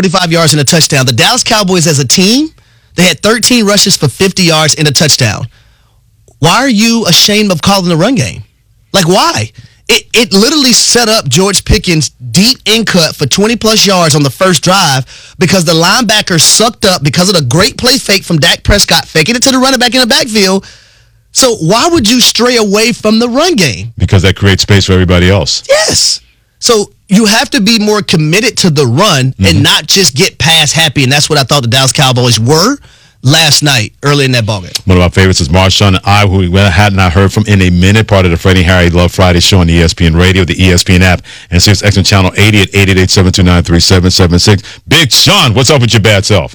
45 yards and a touchdown. The Dallas Cowboys as a team, they had 13 rushes for 50 yards and a touchdown. Why are you ashamed of calling the run game? Like, why? It literally set up George Pickens' deep in cut for 20-plus yards on the first drive because the linebacker sucked up because of the great play fake from Dak Prescott, faking it to the running back in the backfield. So why would you stray away from the run game? Because that creates space for everybody else. Yes. So you have to be more committed to the run and not just get pass happy, and that's what I thought the Dallas Cowboys were last night, early in that ballgame. One of my favorites is Marshawn and I, who we had not heard from in a minute, part of the Freddie and Harry Love Friday show on the ESPN Radio, the ESPN app, and Sirius XM Channel 80 at 888-729-3776. Big Sean, what's up with your bad self?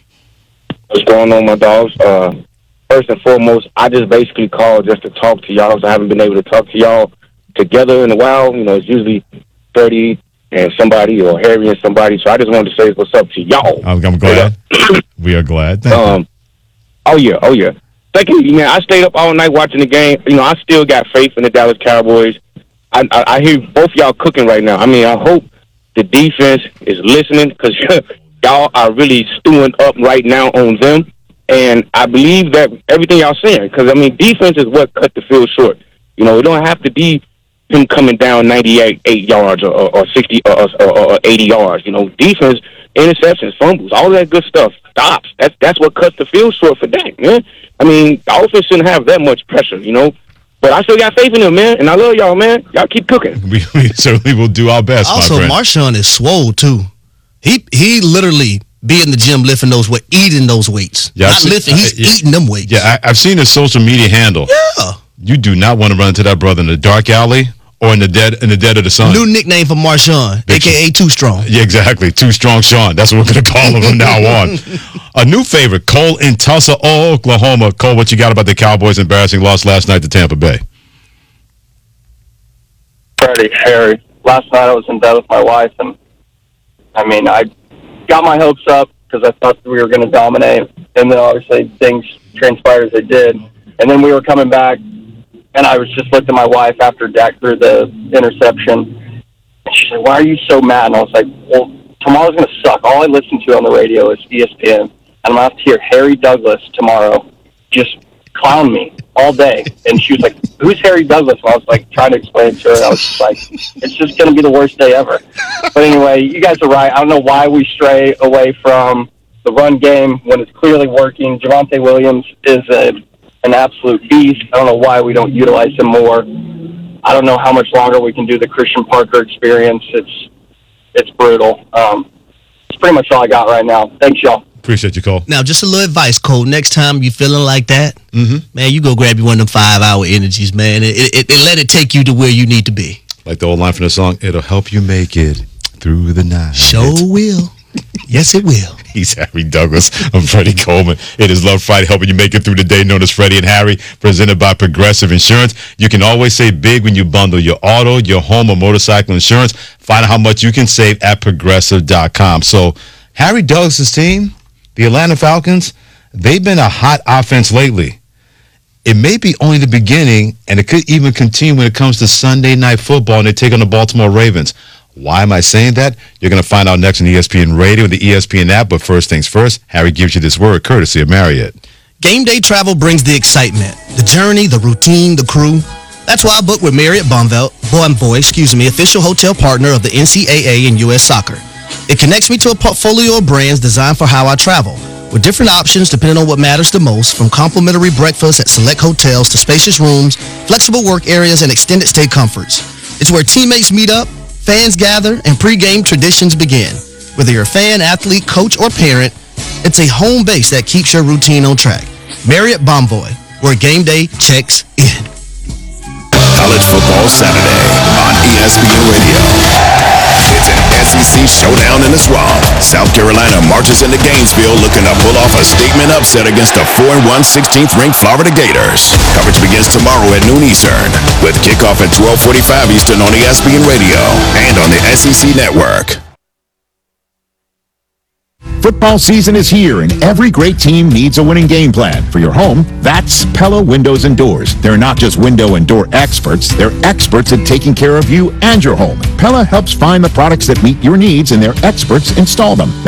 What's going on, my dogs? First and foremost, I just basically called just to talk to y'all. So I haven't been able to talk to y'all together in a while. You know, it's usually 30 and somebody or Harry and somebody. So I just wanted to say what's up to y'all. I'm glad. We are glad. Thank you. Oh yeah. Secondly, man, I stayed up all night watching the game. You know, I still got faith in the Dallas Cowboys. I hear both y'all cooking right now. I mean, I hope the defense is listening because y'all are really stewing up right now on them. And I believe that everything y'all saying, because, I mean, defense is what cut the field short. You know, it don't have to be him coming down 98 yards or 60 or 80 yards. You know, defense, interceptions, fumbles, all that good stuff stops. That's what cuts the field short for Dak, man. I mean, the offense shouldn't have that much pressure, you know. But I still got faith in them, man, and I love y'all, man. Y'all keep cooking. We certainly will do our best, also, my friend. Marshawn is swole, too. He literally be in the gym lifting those weights, eating those weights. Yeah, not lifting, he's eating them weights. Yeah, I've seen his social media handle. Yeah. You do not want to run into that brother in the dark alley or in the dead of the sun. New nickname for Marshawn, a.k.a. Too Strong. Yeah, exactly. Too Strong Sean. That's what we're going to call him from now on. A new favorite, Cole in Tulsa, Oklahoma. Cole, what you got about the Cowboys' embarrassing loss last night to Tampa Bay? Freddie, Harry. Last night I was in bed with my wife, and I mean, I got my hopes up because I thought we were going to dominate, and then obviously things transpired as they did. And then we were coming back, and I was just looking at my wife after Dak threw the interception, and she said, "Why are you so mad?" And I was like, "Well, tomorrow's going to suck. All I listen to on the radio is ESPN, and I'm going to have to hear Harry Douglas tomorrow just clown me all day." And she was like, "Who's Harry Douglas?" And I was like trying to explain it to her, and I was just like, it's just going to be the worst day ever. But anyway, you guys are right. I don't know why we stray away from the run game when it's clearly working. Javonte Williams is an absolute beast. I don't know why we don't utilize him more. I don't know how much longer we can do the Christian Parker experience. It's brutal. It's pretty much all I got right now. Thanks, y'all. Appreciate you, Cole. Now, just a little advice, Cole. Next time you feeling like that, man, you go grab you one of them 5-hour energies, man. It let it take you to where you need to be. Like the old line from the song, it'll help you make it through the night. Sure will. Yes, it will. He's Harry Douglas. I'm Freddie Coleman. It is Love Friday, helping you make it through the day, known as Freddie and Harry, presented by Progressive Insurance. You can always save big when you bundle your auto, your home, or motorcycle insurance. Find out how much you can save at Progressive.com. So, Harry Douglas' team, the Atlanta Falcons, they've been a hot offense lately. It may be only the beginning, and it could even continue when it comes to Sunday Night Football, and they take on the Baltimore Ravens. Why am I saying that? You're going to find out next on ESPN Radio and the ESPN app. But first things first, Harry gives you this word courtesy of Marriott. Game day travel brings the excitement, the journey, the routine, the crew. That's why I booked with Marriott Bonvoy, official hotel partner of the NCAA and U.S. Soccer. It connects me to a portfolio of brands designed for how I travel, with different options depending on what matters the most, from complimentary breakfast at select hotels to spacious rooms, flexible work areas, and extended stay comforts. It's where teammates meet up, fans gather, and pregame traditions begin. Whether you're a fan, athlete, coach, or parent, it's a home base that keeps your routine on track. Marriott Bonvoy, where game day checks in. College Football Saturday on ESPN Radio. It's an SEC showdown in the swamp. South Carolina marches into Gainesville looking to pull off a statement upset against the 4-1 16th-ranked Florida Gators. Coverage begins tomorrow at noon Eastern, with kickoff at 12:45 Eastern on ESPN Radio and on the SEC Network. Football season is here, and every great team needs a winning game plan. For your home, that's Pella Windows and Doors. They're not just window and door experts, they're experts at taking care of you and your home. Pella helps find the products that meet your needs, and their experts install them.